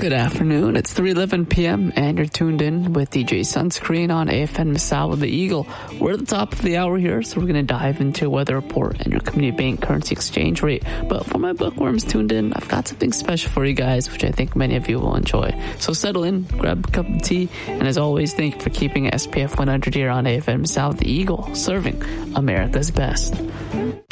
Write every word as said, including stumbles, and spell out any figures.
Good afternoon. It's three eleven p.m. and you're tuned in with D J Sunscreen on A F M Misawa the Eagle. We're at the top of the hour here, so we're going to dive into a weather report and your community bank currency exchange rate. But for my bookworms tuned in, I've got something special for you guys, which I think many of you will enjoy. So settle in, grab a cup of tea, and as always, thank you for keeping S P F one hundred here on A F M Misawa the Eagle, serving America's best.